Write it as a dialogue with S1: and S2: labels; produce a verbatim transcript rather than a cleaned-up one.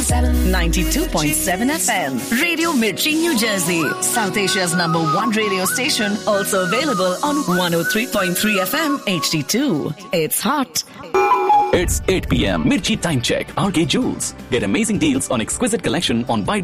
S1: seven.
S2: ninety-two point seven F M. Radio Mirchi, New Jersey. South Asia's number one radio station. Also available on one oh three point three F M H D two. It's hot.
S3: It's eight p.m. Mirchi Time Check. R K Jewels. Get amazing deals on exquisite collection on white